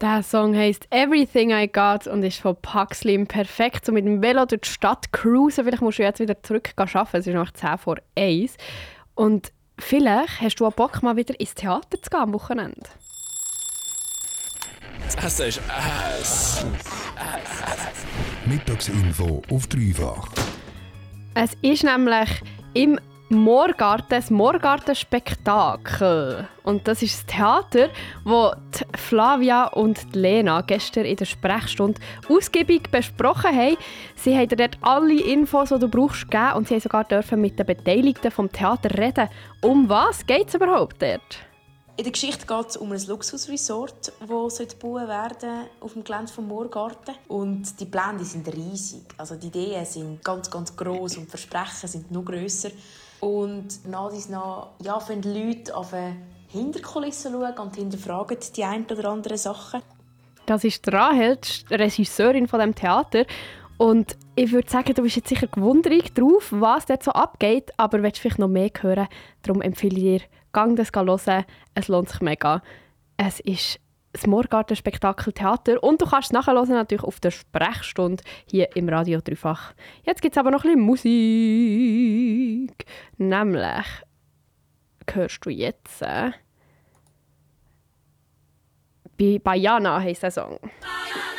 Der Song heisst «Everything I Got» und ist von Paxlim. Perfekt, so mit dem Velo durch die Stadt cruisen. Vielleicht musst du jetzt wieder zurück arbeiten. Es ist noch 10 vor 1. Und vielleicht hast du auch Bock, mal wieder ins Theater zu gehen am Wochenende. Das ist Ass. Mittagsinfo auf dreifach. Es ist nämlich im Moorgarten, das Moorgarten-Spektakel. Und das ist das Theater, das Flavia und Lena gestern in der Sprechstunde ausgiebig besprochen haben. Sie haben dir dort alle Infos, die du brauchst, gegeben und sie haben sogar dürfen mit den Beteiligten vom Theater reden. Um was geht es überhaupt dort? In der Geschichte geht es um ein Luxusresort, das gebaut werden auf dem Gelände vom Moorgarten. Und die Pläne die sind riesig. Also die Ideen sind ganz, ganz gross und die Versprechen sind noch grösser. Und nach dies nach fangen die Leute auf eine Hinterkulisse schauen und hinterfragen die ein oder anderen Sachen. Das ist Rahel, die Regisseurin von dem Theater. Und ich würde sagen, du bist jetzt sicher gewundert drauf, was dort so abgeht, aber willst vielleicht noch mehr hören, darum empfehle ich dir, gang das hören, es lohnt sich mega. Es ist das Moorgarten-Spektakel Theater und du kannst es nachhören natürlich auf der Sprechstunde hier im Radio Dreifach. Jetzt gibt es aber noch ein bisschen Musik. Nämlich hörst du jetzt bei Jana heisst der Song.